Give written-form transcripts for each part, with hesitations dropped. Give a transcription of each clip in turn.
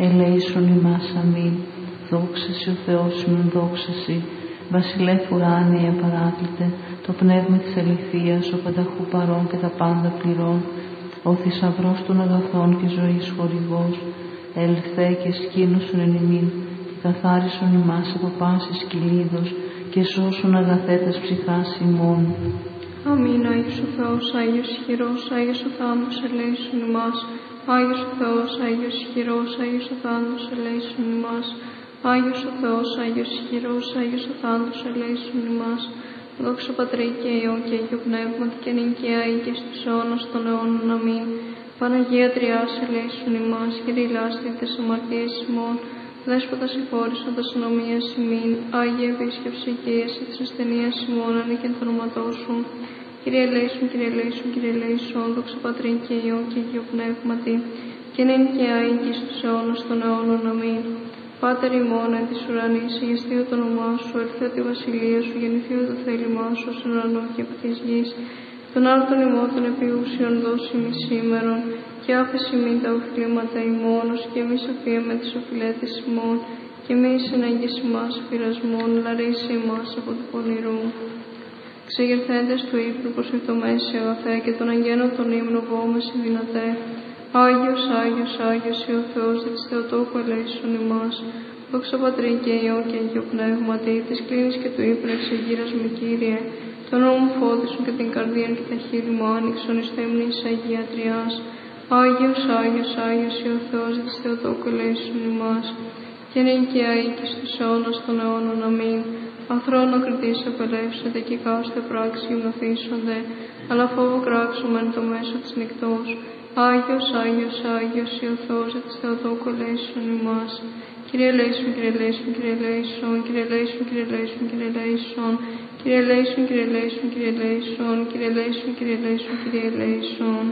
ελέησον ημάς. Αμήν. Δόξα Συ ο Θεός ημών, δόξα Συ. Βασιλεύ ουράνιε παράκλητε, το πνεύμα της αληθείας, ο πανταχού παρών και τα πάντα πληρών, ο θησαυρός των αγαθών και ζωής χορηγός, ελθέ και σκήνωσον εν ημίν, και καθάρισον ημάς από πάσης κυλίδος, και σώσον αγαθέτας ψυχάς ημών. Αμήν. Άγιος ο Θεός, Άγιος ισχυρός, Άγιος ο θάνατος, ελέησον ημάς. Άγιος ο Θεός, Άγιος ισχυρός, Άγιος ο θάνατος, ελέησον ημάς. Άγιος ο Θεός, Άγιος ισχυρός, Άγιος ο θάνατος, ελέησον ημάς. Δόξα Πατρί και Υιό και Αγίου Πνεύματι, και νυν και αεί και στους αιώνας των αιώνων. Αμήν. Παναγία Τριάς, ελέησον ημάς. Κύριε λάστη τες αμαρτίες ημών, Δέσποτα συγχώρησον τας ανομίας ημίν. Άγιε Επίσκεψη και ίεση της ασθενείας ημών, ανήκεν το όνοματό σου. Κύριε ελέησον, Κύριε ελέησον, Κύριε ελέησον. Δόξα Πατρί και Υιό και Αγίου Πνεύματι, και νυν και αεί και στους αιώνας των αιώνων. Αμήν. Πάτερ ημών εν της ουρανής, αγιστείου το όνομά σου, ελθέ τη βασιλεία σου, γεννηθείου το θέλημά σου, ως εν ουρανό και επί της γης. Τον άρτον ημών των επιούσιων δώσει ημί σήμερον, και άφεση μην τα οφειλήματα ημών, ως και εμείς αφίεμε τις οφειλέτες ημών, και μη συνέγγιση ημάς πειρασμών, λαρίσε ημάς από του πονηρού. Ξεγερθέντες του ύπνου προσευχτωμέσαι αγαθέ, και των αγγένων των ύμνων βόμεση δυνατέ. Άγιος, Άγιος, Άγιος ή ο Θεός δι' της Θεοτόκου ελέησον ημάς. Δόξα Πατρί και Υιό και Αγίου Πνεύματι, της κλίνης και του ύπνου εξεγείρας με Κύριε. Το νου μου φώτισον και την καρδία και τα χείλη μου άνοιξον εις το ύμνη της Αγία Τριάς. Άγιος, Άγιος, Άγιος ή ο Θεός δι' της Θεοτόκου ελέησον ημάς. Και νυν και αεί και στους αιώνας των αιώνων. Αμήν. Ανθρώπων κριτής απελεύσετε, και κάωστε πράξη γυμνοθήσονται, αλλά φόβο κράξουμε εν το μέσο της νυχτός. Άγιος, Άγιος, Άγιος ή ο Θεός δι' της Θεοτόκου ελέησον ημάς. Κύριε ελέησον, Κύριε ελέησον, Κύριε ελέησον, Κύριε ελέησον, Κύριε ελέησον, Κύριε ελέησον, Κύριε ελέησον, Κύριε ελέησον, Κύριε ελέησον, Κύριε ελέησον, Κύριε ελέησον, Κύριε ελέησον.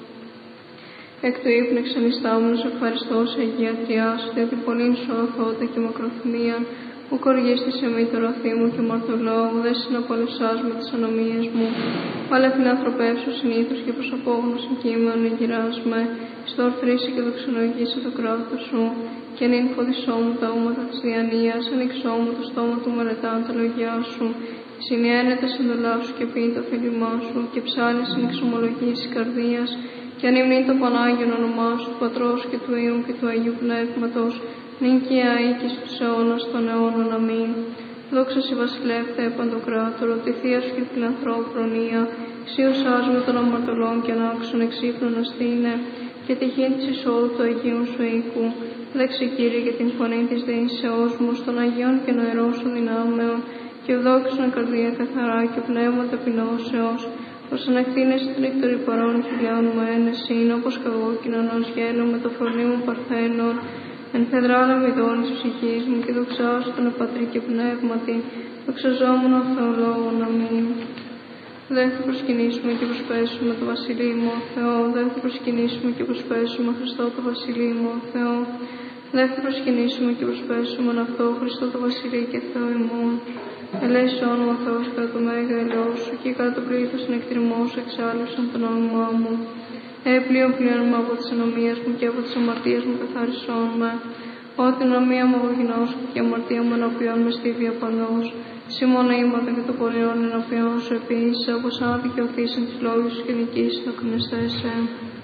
Εκ του ύπνου εξανιστάμενος ευχαριστώ σε Αγία Τριάς, διότι πολλήν σου αγαθότητα και μακροθυμίαν, που κοργίστησε με το ραθή μου και μαρτωλόγου, δε συναπολυσάς με τις ανομίες μου. Πάλε φιλανθρωπεύσου συνήθως και προς απόγνωση κείμενον εγγυράς με, στο ορθρήσει και δοξολογήσει το κράτος σου, και νυν φωτισό μου τα όματα της διανοίας, ανοίξό μου το στόμα του μελετάν τα λόγια σου, συνιένεται εντολά σου και πει το φίλημά σου, και ψάλει στην εξομολογήση καρδίας, και ανυμνεί το Πανάγιον όνομά σου, του Πατρός και του Υιού και του Αγίου Πνεύματος, νυν και αεί και στους αιώνας των αιώνων. Αμήν. Δόξα Συ Βασιλεύ Θεέ Παντοκράτορο, τη θεία σου και φιλανθρώπου προνοία, ξίωσάς με των αμαρτωλών και ανάξων εξύπνων αστήνε, και τυχήν της εισόδου του Αγίου σου οίκου. Δέξε Κύριε για την φωνή της δεήσεώς μου, των Αγίων και νοερών σου δυνάμεων, και ευδόξον καρδία καθαρά και πνεύμα ταπεινώσεως, ως ανακτήνεσαι την εκ των υπαρών χιλιών μου ένεσιν, όπως καγόκκινον ως γένο με το φωνή μου παρθένων, εν φεδράλα μηδών της ψυχής μου, και δοξάσου τον Πατρί και Πνεύματι, δοξαζόμουν ο Θεολόγων. Αμήν. Δεν θα προσκυνήσουμε και προσπέσουμε το Βασιλείο Θεό, δεν θα προσκυνήσουμε και προσπέσουμε Χριστό το Βασιλείο Θεό, δεν θα προσκυνήσουμε και προσπέσουμε αυτό Χριστό το Βασιλείο και Θεό ημών. Ελέησον ο Θεός κατά το μέγα ελαιός σου, και κατά το πλήθος των εκτριμών σου εξάλλησον τον όνομά μου. Πλοίον μου από τις ανομίες μου και από τις αμαρτίες μου καθάρισόν με. Ό,τι ανομία μου απογεινώσου και η αμαρτία μου ενώπιον με στίβει απανώς. Σήμωνα ήμματα και το πολιόν ενώπιον σου επίσης, όπως αν δικαιωθείς εν τις λόγους σου και νικήσεις να κνηστέσαι.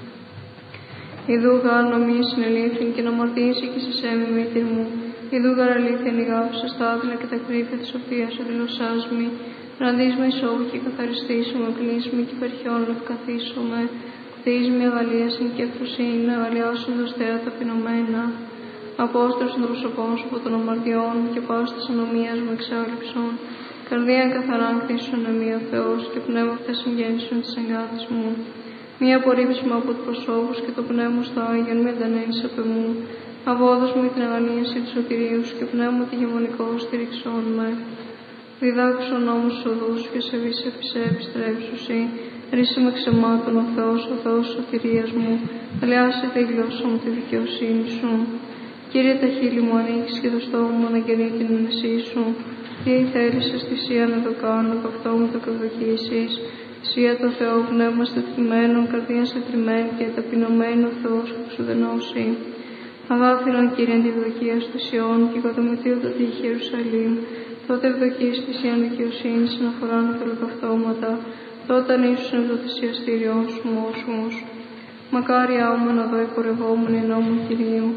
Ιδού γάρ νομία συνελήφθην και να αμαρτήσει και σε σέμι μήτηρ μου. Ιδού γάρ αλήθεια νηγάφουσα στα άδειλα και τα κρύφια της σοφίας σου δηλωσάσμη. Ραντείς με εισόβου και καθαριστήσουμε, κλείσουμε και υπερχιών λευκαθίσουμε. Κτείς με αγαλίασιν και ευφροσύνη, αγαλιάσοντος Θεά ταπεινωμένα. Απόστρεψον των προσωπών σου από των αμαρτιών και πάσης της ανομίας μου εξάλληψον. Καρδία καθαρά κτίσουν εμεί ο Θεός και πνεύμα θα συγγέννησον της εγκάτης μου. Μία απορρίψιμο από τους προσώπους και το πνεύμα στο Άγιον με εντανένεις απ' εμού. Αβόδος μου την αγανίαση του σωτηρίου σου και πνεύμα τη γεμονικό στηριξών με. Διδάξον όμως τους οδούς σου και σε βίσαι επιστρέψουσι. Ρίσε με ξεμάτων ο Θεός σωτηρίας μου. Αλλιάσε τη γλώσσα μου τη δικαιοσύνη σου. Κύριε, τα χείλη μου ανοίξεις και το στόμα μου αναγγελεί την ενεσή σου. Τι θέλησες θυσία να το κάνω, από αυτό μου το καδοκίσεις. Θυσία το Θεό, πνεύμα στεθειμένων, καρδία στεθειμένη και ταπεινωμένο Θεός που σου δενώσει. Αγάφηρον Κύριε τη ευδοκία του Σιών και κατομετείωτα τη Ιερουσαλήμ. Τότε ευδοκίες της Ιαν δικαιοσύνης αναφοράν και ολοκαυτώματα. Τότε ανήσουσαν το θυσιαστήριό σου μόσιμος. Μακάρι άομεν οδό υπορευόμενοι νόμου Κυρίου.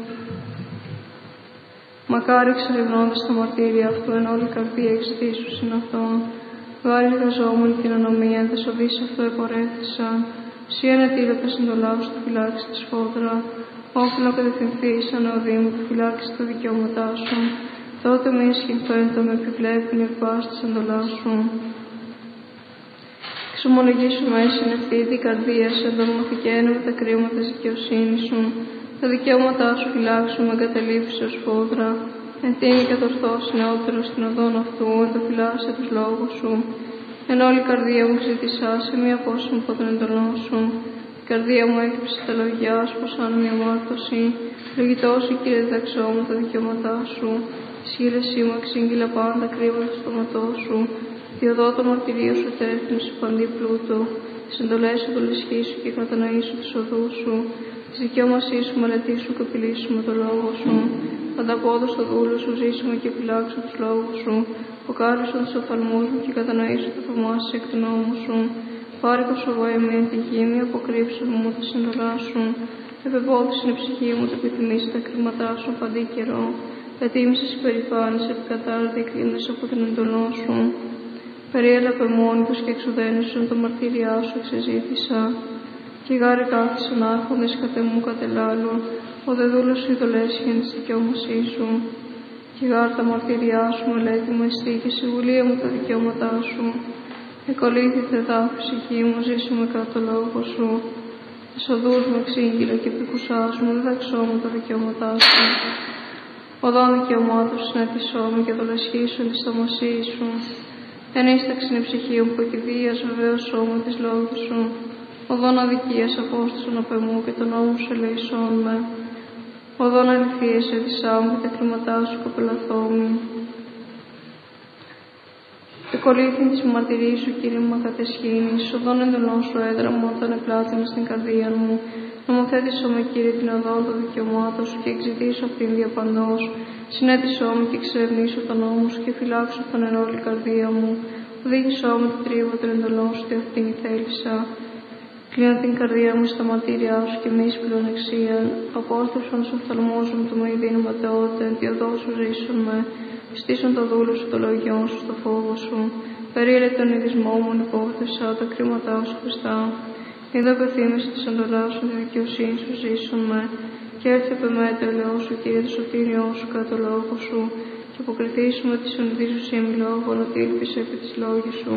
Μακάρι εξερευνώντας τα μαρτύρια αυτού εν όλη καρδία εξητήσουσιν αυτόν. Γάρι εργαζόμενοι την ανομία, εν τες οδείς αυτό επορεύθησαν. Σύ ανετήρω τα συντολά σου, του φυλάξει τη σφόδρα. Όφυλο κατευθυνθείς ανεοδήμου, του φυλάξει τα δικαιώματά σου. Τότε μη ισχυνθέντο με επιβλέπουν οι πας της εντολάς σου. Εξομολογήσου μέσα εν ευθύτη καρδία σε εντομοθηκένε με τα κρίματα της δικαιοσύνης σου. Τα δικαιώματά σου φυλάξου με εγκαταλείψει ως φόδρα. Εν τίνη κατορθώσει νεότερο στην οδόν αυτού, εν το φυλάσσε τους λόγους σου. Εν όλη η καρδία μου ζήτησα σε μία απόσυμ από τον εντολό σου. Η καρδία μου έκρυψε τα λογιά σου, πως αν μια αμάρτωση. Λογητώσου, Κύριε, διδαξώ μου τα δικαιώματά σου. Τη σχήλεσή μου εξήγηλα πάντα κρίματα του στόματός σου. Τη οδό το μαρτυρίο σου τέρχνει σου παντή πλούτο. Τις εντολές σου το λυσχή σου και κατανοήσου τις οδούς σου. Τις δικαιώμασής σου μελετήσου και απειλήσου με το λόγο σου. Ανταπόδω στο δούλο σου ζήσουμε και φυλάξου τους λόγους σου. Αποκάλυψω τους οφθαλμούς μου και κατανοήσου το θαυμάσεις εκ του νόμου σου. Πάρικος εγώ εμήν τη γη μου, αποκρύψου μου τα σύντολά σου. Επεπόδησιν η ψυχή μου, το επιθυμήσει τα κρίματά σου παντή καιρό. Ετοίμησες υπερηφάνης, επικατάρτη εκκλίνες από την εντολό σου. Περιέλαβε μόνοι και εξουδένησον το μαρτύριά σου εξεζήτησα. Και γάρε κάθισαν άρχοντες κατεμού κατελάλουν, ο δε δούλος σου ειδολέσχεν της δικαιώμασής σου. Και γάρε τα μαρτύριά σου μελέτη μου εστί και συμβουλία μου τα δικαιώματά σου. Εκολύθητε δάφη ψυχή μου, ζήσουμε κατά το λόγο σου. Τις οδούς μου εξήγηλα και επικουσάς μου, διδαξώ μου τα δικαιώματά σου. Οδόν δικαιωμάτων συνέτησό μου και δολεσχίσουν τη στομασή σου. Εν ίσταξιν η ψυχή μου που εκειδίας βεβαίωσό μου της λόγου σου. Οδόν αδικίας απόστασον απ' εμού και τον νόμο σου ελεησόν με. Οδόν αληθείες εδισά μου και τα κλίματά σου κοπελαθόμη. Εκολύθην της μαρτυρής σου, Κύριε μου, κατεσχήνης, οδόν εντολών σου έδραμο όταν επλάττυνε στην καρδία μου. Νομοθέτησό με, Κύριε, την οδόν των δικαιωμάτων σου και εξητήσω αυτήν διαπαντός. Συνέτησό με και εξερευνήσω τον νόμο σου και φυλάξω τον εν όλη καρδία μου. Οδήγησό με την τρίβο των εντολών σου και αυτήν θέλησα. Κλείνω την καρδία μου στα μαρτύριά σου και μη πλέον εξίαν. Απόστρεψον στους οφθαλμούς μου το μοηδίνο ματαιότητα, εν τη οδό σου ζήσουν με. Στήσουν το δούλο σου, το λογιόν σου, το φόβο σου. Περίλε τον ειδισμό μου, υπόθεσα τα κρίματά σου Χριστά. Είδα επεθύμησε τη εντολά σου, τη δικαιοσύνη σου ζήσουν με. Και έρθει επ' εμέ το ελαιό σου, Κύριε, το σωτήριό σου κατά το λόγο σου. Και αποκριθήσουμε τη συνειδήσουσή μου λόγων, ότι ήλπισε επί της λόγης σου.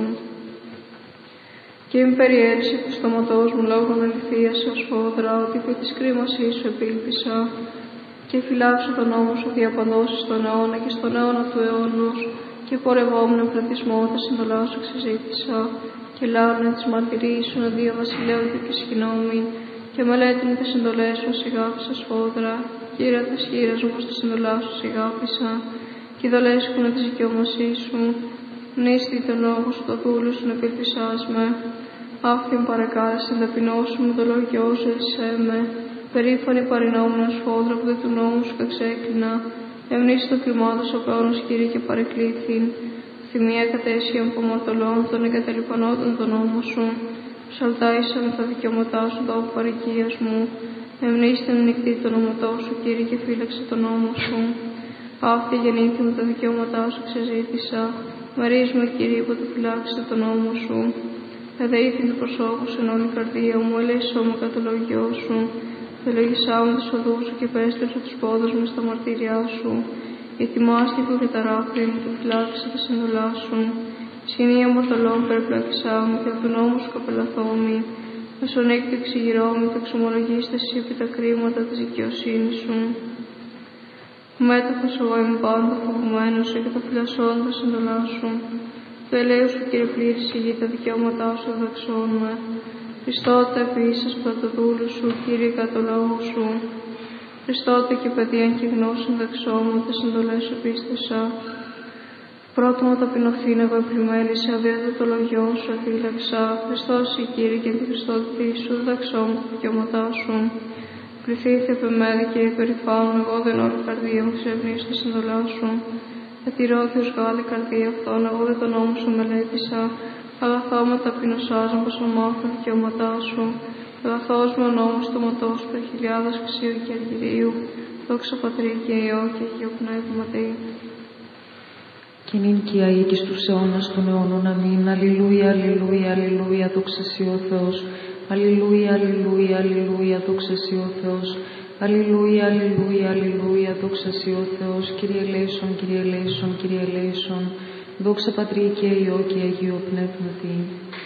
Και είμαι περιέλυση του στόματός μου λόγων αληθείας ως φόδρα, ότι επί της κρίμασής σου επήλπισα. Και φυλάξω τον νόμο σου διαπαντώσεις στον αιώνα και στον αιώνα του αιώνος. Και πορευόμουν εμπλατισμό τα συντολά σου εξεζήτησα. Και λάβουν τις μαρτυρίες σου αντίο βασιλέου και σκηνόμη. Και μελέτην τα συντολές σου σιγάφισα σφόδρα. Κύριε τα σχήρας μου στα συντολά σου σιγάφισα. Και δολέσκουνε τη δικαιωμασή σου. Μνήστη τον λόγο σου, το δούλο σου, να επιλπισάς με. Άφθιον παρακάλεσεν ταπεινώσου με το λόγιό σου, εσέ με. Περήφανη παρεινόμουν σφόδρα που δεν του νόμου σου εξέκλεινα. Εμνήσει το κλιμάτο ο παόνος, Κύριε, και παρεκλήθην. Θυμία κατέσχειαν πομαρτωλών, τον εγκαταλειπανόταν τον νόμο σου. Ψαλτάησα με τα δικαιώματά σου, το παροικίας μου. Εμνήστε με νυχτή το όνοματό σου, Κύριε, και φύλαξε τον νόμο σου. Αυτή γεννήθη με τα δικαιώματά σου ξεζήτησα. Μαρίζουμε, Κύριε, που το φυλάξε τον νόμο σου. Εδεήθην του προσώπου σου εν όλη καρδία μου, ελέησό μου κατά το λόγιό σου. Ελέγησά μου τις οδούς σου και πέστρεψα τους πόδους μου στα μαρτύριά σου. Ετοιμάστηκε και τα ράφη μου και φυλάξε τα σύντολά σου. Σχηνία μορταλών περιπλάκησά μου και από του νόμου σου καπελαθόμη. Μεσονέκτη εξηγηρώ μου και εξομολογήστε εσύ επί τα κρίματα της δικαιοσύνης σου. Μέτοχος εγώ είμαι πάντα φοβουμένος και τα φυλασσόν τα σύντολά σου. Το ελέος σου, Κύριε, πλήρης η γη, τα δικαιώματά σου δεξών με. Χριστότε επίσης πρωτοδούλου σου, Κύριε, κατά το λόγο σου. Χριστότε και παιδείαν και γνώσιν δεξών μου, τα συντολές σου πίστεσα. Πρώτομα ταπεινωθήν εγώ επλημέλησα, αδίατο το λογιό σου αφύλαξα. Χριστός η Κύριε και τη Χριστότητη σου, δεξών μου τα δικαιώματά σου. Πληθύθη επ' εμέ και υπερηφάνων, εγώ δεν όλη καρδία μου ξευνήσω τη συνδολά σου. Ετηρώθιος Γάλλη καρδία αυτών, εγώ δεν τον νόμο σου μελέτησα. Αγαθώμα ταπεινωσάζουν πως αμάχουν δικαιώματά σου. Αγαθός με ο νόμος του ματός περ χιλιάδας ξύου και αργυρίου. Δόξα Πατρί και Υιό και Αγίο Πνεύματι. Και νυν και αεί και στους αιώνας των αιώνων. Αμήν. Αλληλούια, αλληλούια, αλληλούια, δόξα σοι ο Θεός. Αλληλούια, αλληλούια, αλληλούια, δόξα σοι ο Θεός. Αλληλούια, αλληλούια, αλληλούια, δόξα σοι ο Θεός. Κύριε ελέησον, Κύριε ελέησον, Κύριε ελέησον. Δόξα Πατρί και Υιό και Αγίο Πνεύματι.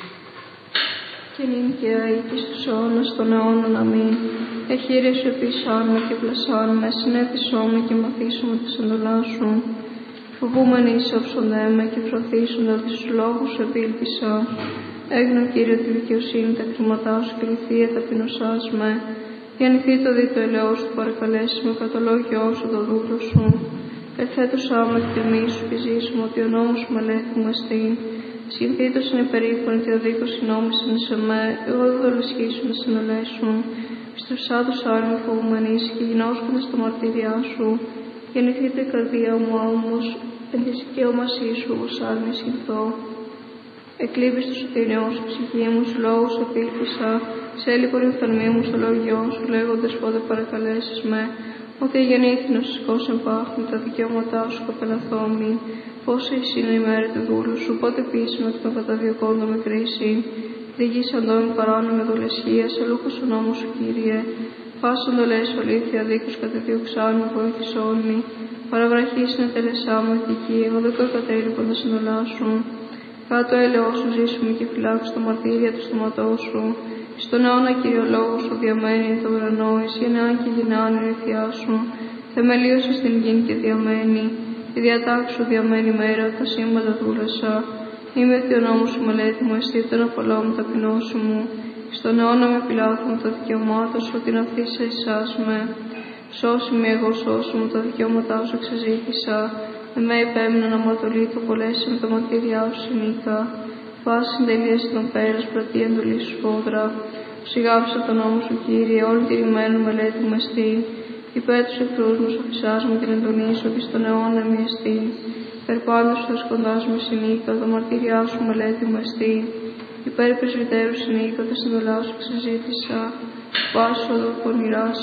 Και νυν και αεί και στους αιώνας των αιώνων. Αμήν. Εχείρε σου επισάνουμε και πλασάνουμε, συνέτησόμε και μαθήσουμε τη εντολά σου. Φοβούμενοι εισόψοντέμε και φροθήσονται ότι στους λόγους σου επίλπισα. Έγνω Κύριε τη δικαιοσύνη τα κτήματά σου και λυθία ταπεινωσάς με. Γεννηθεί το δι' το ελαιός του παρακαλέσει με κατολόγιό σου το δούλο σου. Ερθέτως άμα εκ τιμή σου και ζήσουμε ότι ο νόμος σου μελέτη μου εστίν. Συγχύτως είναι περήφανη και ο δίκος συνόμησαν σε με, εγώ δεν δολισχύσουν να συνολέσουν. Στρεψάτους άρμοι φοβουμενείς και γινώσκονται στα μαρτύριά σου. Γεννηθείτε η καρδία μου όμως, εν τη δικαίωμασή σου ως άρμη συγχθώ. Εκλείπεις το σωτήριό σου, ψυχή μου, σου λόγους επίλπισα. Σε λοιπόν η οφθαλμή μου στο λόγιό σου, λέγοντες πότε παρακαλέσεις με. Ότι γεννήθηνο σηκώσεν πάχνη τα δικαιώματά σου κοπελαθόμη. Πόσα είναι η μέρα του δούλου σου, πότε πείσουμε εκ των καταδιωκόντων με κρίση. Δίγησαν το με παράνομη με δουλεσχία, σε λούχος ο νόμος σου, Κύριε. Πάσον το λες ολήθεια, δίκους καταδιωξάν με βοηθησόνη. Παραβραχής είναι τελεσά μου ηθική, εγώ δεν κορκατέλειπον τα συνολά σου. Κάτω έλεος σου ζήσουμε και φυλάξου τα μαρτύρια του στοματός σου. Στον αιώνα κυριολόγο σου διαμένει το ουρανό, εσύ γενεάν και γενεάν είναι η θεία σου. Θεμελίωσε στην γη και διαμένει. Η διατάξη σου διαμένει μέρα, τα σύμπαντα δούλεσα. Είμαι ότι ο νόμος σου μελέτη μου, εστί τον αφολό μου ταπεινώσου μου. Στον αιώνα με φυλάθουν τα δικαιωμάτα σου, την αυτή σε εσάς με. Σώσει με εγώ, σώσου μου τα δικαιώματά σου εξεζήτησα. Εμέ υπέμεινα να μαρτωλεί το πολλέσαι με τα μαρτύριά σου συνήκα. Πάση συντελείας των πέρας, πλατεία εντολή σου σφόδρα. Σιγάψα τον νόμο σου, Κύριε, όλη τη ρημένη μελέτη μου εστί. Υπέρ τους εχθρούς μου σου φυσάζουμε την εντολή σου, ότι στον αιώνα μη εστί. Περπάντως σου θα σκοντάς με συνήκα, τα μαρτύριά σου μελέτη μου εστί. Υπέρ πρεσβυτέρου συνήκα, τα συντολά σου ξεζήτησα. Πάσου εδώ πονηράς.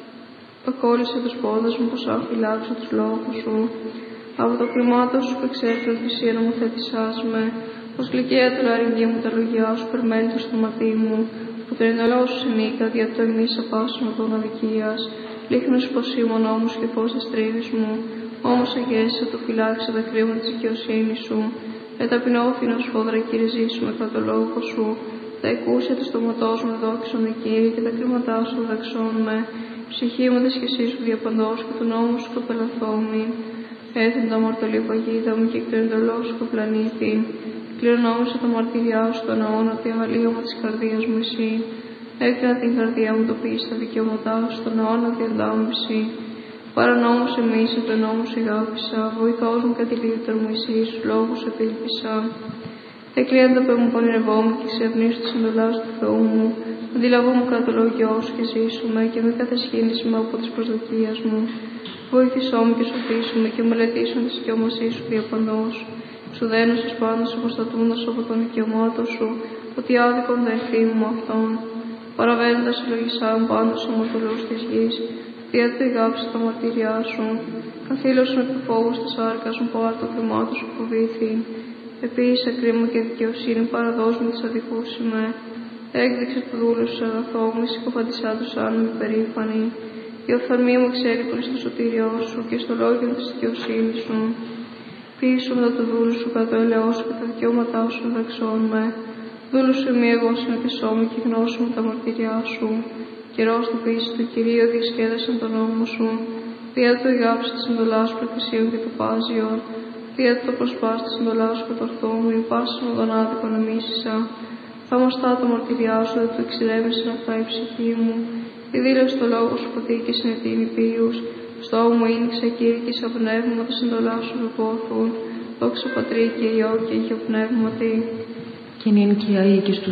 Ακόλυσε τους πόδες μου, πως αφυλάξω τους λόγους σου. Από το κλιμάτο σου που εξέρχεται τη θυσία μου θέτησάς με. Πως γλυκαία του λαρυγγή μου τα λογιά σου περμέλει το στοματί μου. Που το ενολό σου συνήκα, δια το εμείς απάσουμε των αδικίας. Λίχνος πως ήμουν όμως και φως της τρίβης μου. Όμως αγέσα το φυλάξε τα κρίμα της δικαιοσύνης σου. Ταπεινόφινο σφόδρα, Κύριε, ζήσουμε κατά το λόγο σου. Τα εκούσια του στοματός μου δόξονται, Κύριε, και τα κρίματά σου δαξών με. Ψυχή μου δε σχεσί σου διαπαντός και του νόμου σου κοπελαθόμη. Έθεν τα μαρτωλή παγίδα μου και εκ των εντολών σου κοπλανήθη. Κληρονόμησα τα μαρτυριά σου στον αιώνα, τη αγαλίωμα της καρδίας μου εσύ. Έκανα την καρδιά μου το πίσω στα δικαιώματά σου στον αιώνα διαντάμψη. Παρανόμως εμείς εν τον νόμο σου αγάπησα. Βοηθός μου κατηλεύτερ μου εσύ, στους λόγους επίλπισα. Εκλείαντα πέ μου πονηρευόμουν και ξευνήσω τη εντολά του Θεού μου. Αντιλαβούμε κατά το λόγιό σου και ζήσουμε και μη κατασχήνισουμε από τις προσδοκίες μου. Βοήθησό μου και σωθήσουμε και μελετήσουν τη δικαιωμασή σου διαπαντός. Σου δένω στους πάντες σου προστατούντας από τον δικαιωμάτων σου, ότι άδικον τα ευθύνη μου αυτόν. Παραβαίνοντας συλλογισά μου πάντως ομορφολούς της γης, δια του ηγάψε τα μαρτύριά σου. Καθήλωσον εκ του φόβου της σάρκας μου, πάρ' το κλιμάτο σου φοβήθη. Επίησα κρίμα και δικαιοσύνη, παραδώσ' μου της αδικούς είμαι. Έκδειξε του δούλου σου αγαθό μου, συκοφαντισά τους άνομοι περήφανοι. Η οφθαλμή μου εξέλιπνε στο σωτήριό σου και στο λόγιο της δικαιοσύνης σου. Ποιήσου μετά του δούλου σου κατά το ελαιό σου και τα δικαιώματά σου δεξών με. Δούλου σου μη εγώ συνετισόμαι και γνώσου μου τα μαρτυριά σου. Καιρός του ποιήση του Κυρίου διασκέδασαν τον νόμο σου. Δια του ηγάψε τη εντολά σου προκρισίων και του πάζιον. Δια του το προσπάς τη εντολά σου κατορθόμου, πάσου με τον άδικο να μίσησα. Θαυμαστά τα μαρτυριά σου, δεν του εξηρέμησε αυτά η ψυχή μου. Η δήλωση το λόγο σου ποτήκησε νετίνη ποιούς. Στο μου ίνιξε κήρυκης από πνεύματα συντολά σου βεπόθουν. Δόξα Πατρί και Υιό και Αγίο Πνεύματι. Και νυν και αεί και στους